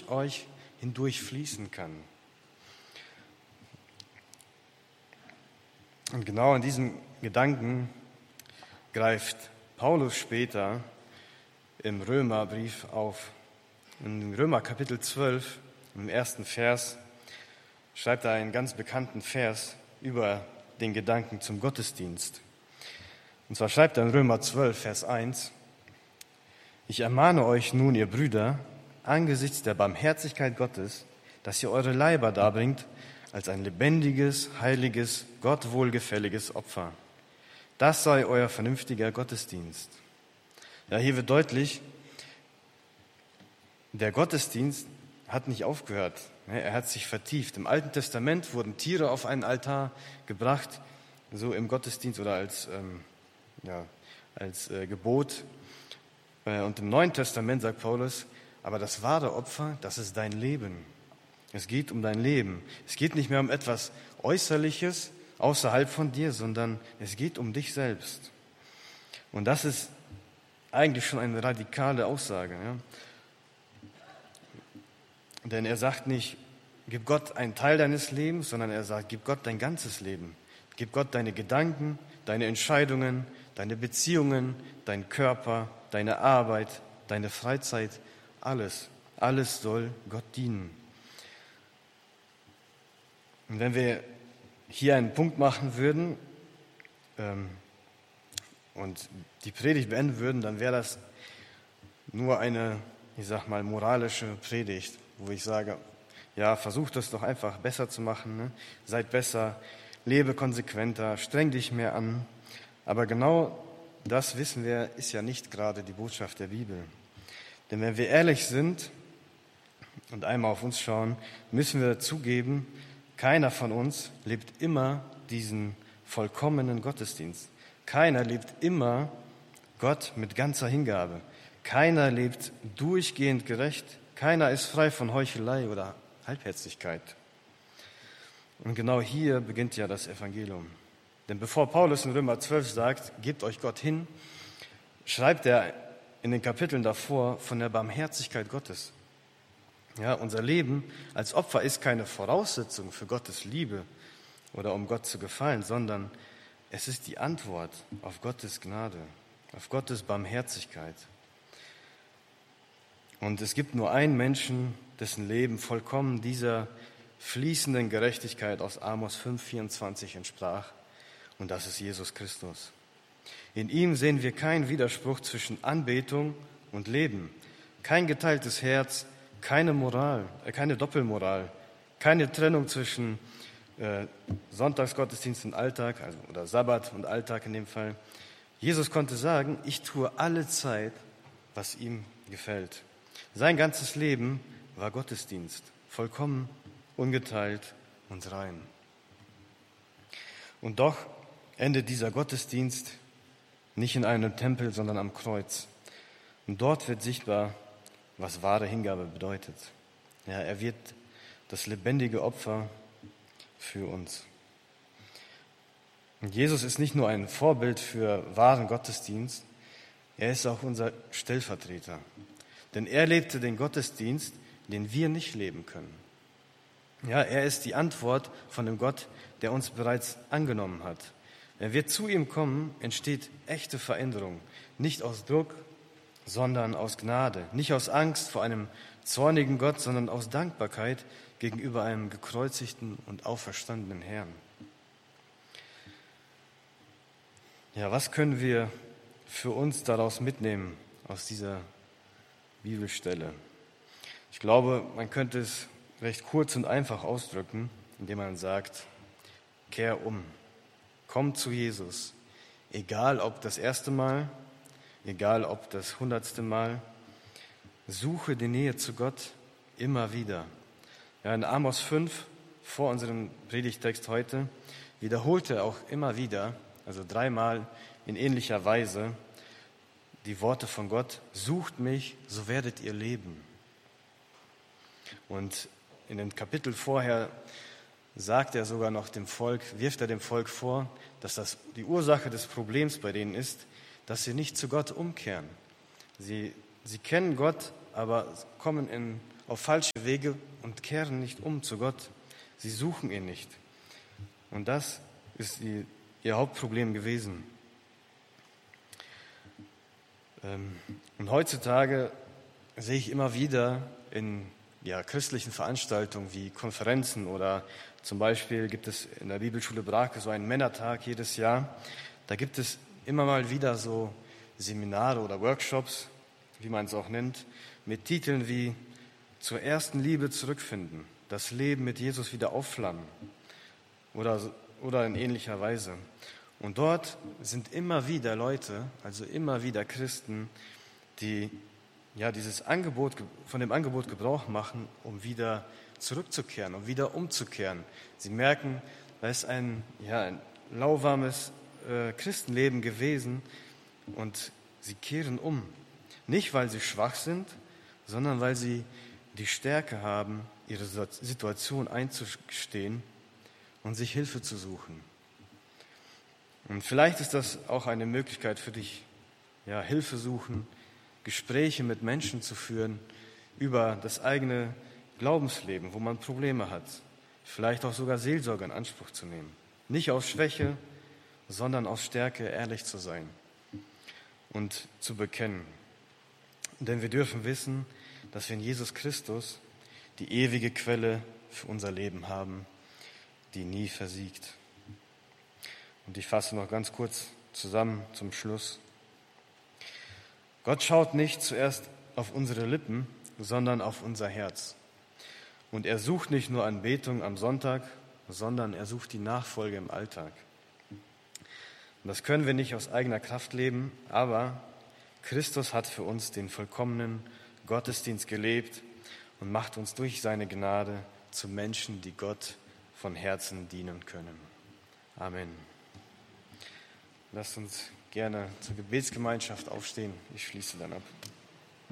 euch hindurch fließen kann. Und genau in diesem Gedanken greift Paulus später im Römerbrief auf. In Römer Kapitel 12, im 1. Vers, schreibt er einen ganz bekannten Vers über den Gedanken zum Gottesdienst. Und zwar schreibt er in Römer 12, Vers 1: Ich ermahne euch nun, ihr Brüder, angesichts der Barmherzigkeit Gottes, dass ihr eure Leiber darbringt als ein lebendiges, heiliges, Gott wohlgefälliges Opfer. Das sei euer vernünftiger Gottesdienst. Ja, hier wird deutlich, der Gottesdienst hat nicht aufgehört. Er hat sich vertieft. Im Alten Testament wurden Tiere auf einen Altar gebracht, so im Gottesdienst oder als Gebot. Und im Neuen Testament sagt Paulus, aber das wahre Opfer, das ist dein Leben. Es geht um dein Leben. Es geht nicht mehr um etwas Äußerliches außerhalb von dir, sondern es geht um dich selbst. Und das ist eigentlich schon eine radikale Aussage. Ja? Denn er sagt nicht, gib Gott einen Teil deines Lebens, sondern er sagt, gib Gott dein ganzes Leben. Gib Gott deine Gedanken, deine Entscheidungen, deine Beziehungen, deinen Körper, deine Arbeit, deine Freizeit, alles. Alles soll Gott dienen. Und wenn wir hier einen Punkt machen würden und die Predigt beenden würden, dann wäre das nur eine, moralische Predigt, wo ich sage, ja, versucht es doch einfach besser zu machen, ne? Seid besser, lebe konsequenter, streng dich mehr an. Aber genau das, wissen wir, ist ja nicht gerade die Botschaft der Bibel. Denn wenn wir ehrlich sind und einmal auf uns schauen, müssen wir zugeben, keiner von uns lebt immer diesen vollkommenen Gottesdienst. Keiner lebt immer Gott mit ganzer Hingabe. Keiner lebt durchgehend gerecht. Keiner ist frei von Heuchelei oder Halbherzigkeit. Und genau hier beginnt ja das Evangelium. Denn bevor Paulus in Römer 12 sagt, gebt euch Gott hin, schreibt er in den Kapiteln davor von der Barmherzigkeit Gottes. Ja, unser Leben als Opfer ist keine Voraussetzung für Gottes Liebe oder um Gott zu gefallen, sondern es ist die Antwort auf Gottes Gnade, auf Gottes Barmherzigkeit. Und es gibt nur einen Menschen, dessen Leben vollkommen dieser fließenden Gerechtigkeit aus Amos 5,24 entsprach, und das ist Jesus Christus. In ihm sehen wir keinen Widerspruch zwischen Anbetung und Leben, kein geteiltes Herz, keine Doppelmoral, keine Trennung zwischen Sonntagsgottesdienst und Alltag, oder Sabbat und Alltag in dem Fall. Jesus konnte sagen, ich tue alle Zeit, was ihm gefällt. Sein ganzes Leben war Gottesdienst, vollkommen, ungeteilt und rein. Und doch endet dieser Gottesdienst nicht in einem Tempel, sondern am Kreuz. Und dort wird sichtbar, was wahre Hingabe bedeutet. Ja, er wird das lebendige Opfer für uns. Und Jesus ist nicht nur ein Vorbild für wahren Gottesdienst, er ist auch unser Stellvertreter. Denn er lebte den Gottesdienst, den wir nicht leben können. Ja, er ist die Antwort von dem Gott, der uns bereits angenommen hat. Wenn wir zu ihm kommen, entsteht echte Veränderung. Nicht aus Druck, sondern aus Gnade. Nicht aus Angst vor einem zornigen Gott, sondern aus Dankbarkeit gegenüber einem gekreuzigten und auferstandenen Herrn. Ja, was können wir für uns daraus mitnehmen aus dieser Bibelstelle? Ich glaube, man könnte es recht kurz und einfach ausdrücken, indem man sagt, kehr um, komm zu Jesus, egal ob das erste Mal, egal ob das 100. Mal, suche die Nähe zu Gott immer wieder. Ja, in Amos 5, vor unserem Predigtext heute, wiederholt er auch immer wieder, also 3-mal in ähnlicher Weise, die Worte von Gott, sucht mich, so werdet ihr leben. Und in dem Kapitel vorher sagt er sogar noch dem Volk, wirft er dem Volk vor, dass das die Ursache des Problems bei denen ist, dass sie nicht zu Gott umkehren. Sie kennen Gott, aber kommen in auf falsche Wege und kehren nicht um zu Gott. Sie suchen ihn nicht. Und das ist ihr Hauptproblem gewesen. Und heutzutage sehe ich immer wieder in christlichen Veranstaltungen wie Konferenzen oder zum Beispiel gibt es in der Bibelschule Brake so einen Männertag jedes Jahr. Da gibt es immer mal wieder so Seminare oder Workshops, wie man es auch nennt, mit Titeln wie zur ersten Liebe zurückfinden, das Leben mit Jesus wieder aufflammen oder in ähnlicher Weise. Und dort sind immer wieder Leute, also immer wieder Christen, die von dem Angebot Gebrauch machen, um wieder zurückzukehren, um wieder umzukehren. Sie merken, da ist ein lauwarmes Christenleben gewesen und sie kehren um. Nicht, weil sie schwach sind, sondern weil sie die Stärke haben, ihre Situation einzustehen und sich Hilfe zu suchen. Und vielleicht ist das auch eine Möglichkeit für dich, Hilfe suchen, Gespräche mit Menschen zu führen über das eigene Glaubensleben, wo man Probleme hat. Vielleicht auch sogar Seelsorge in Anspruch zu nehmen. Nicht aus Schwäche, sondern aus Stärke ehrlich zu sein und zu bekennen. Denn wir dürfen wissen, dass wir in Jesus Christus die ewige Quelle für unser Leben haben, die nie versiegt. Und ich fasse noch ganz kurz zusammen zum Schluss. Gott schaut nicht zuerst auf unsere Lippen, sondern auf unser Herz. Und er sucht nicht nur Anbetung am Sonntag, sondern er sucht die Nachfolge im Alltag. Und das können wir nicht aus eigener Kraft leben, aber Christus hat für uns den vollkommenen Gottesdienst gelebt und macht uns durch seine Gnade zu Menschen, die Gott von Herzen dienen können. Amen. Lasst uns gerne zur Gebetsgemeinschaft aufstehen. Ich schließe dann ab.